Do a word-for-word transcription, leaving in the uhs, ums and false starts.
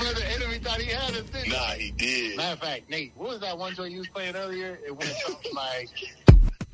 brother enemy thought he had us, didn't he? Nah, he did. Matter of fact, Nate, what was that one joint you was playing earlier? It went something like,